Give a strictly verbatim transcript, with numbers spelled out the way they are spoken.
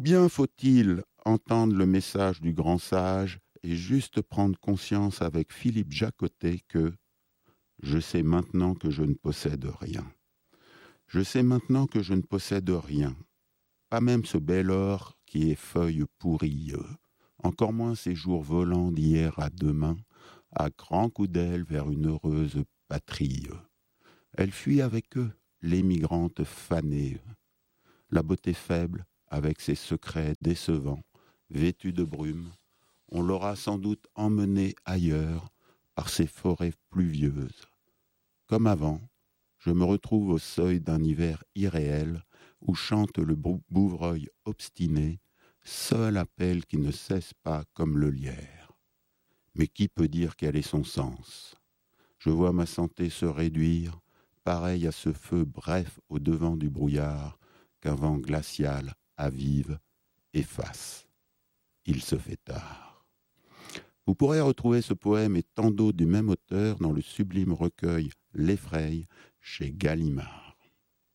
bien faut-il entendre le message du grand sage et juste prendre conscience avec Philippe Jacotet que « Je sais maintenant que je ne possède rien. Je sais maintenant que je ne possède rien, pas même ce bel or qui est feuille pourrie, encore moins ces jours volants d'hier à demain, à grands coups d'aile vers une heureuse patrie. Elle fuit avec eux, l'émigrante fanée, la beauté faible avec ses secrets décevants, vêtue de brume, on l'aura sans doute emmenée ailleurs par ces forêts pluvieuses. Comme avant, je me retrouve au seuil d'un hiver irréel où chante le bouvreuil obstiné, seul appel qui ne cesse pas comme le lierre. Mais qui peut dire quel est son sens? Je vois ma santé se réduire, pareil à ce feu bref au devant du brouillard qu'un vent glacial avive, efface. Il se fait tard. Vous pourrez retrouver ce poème et tant d'autres du même auteur dans le sublime recueil L'Effraye chez Gallimard.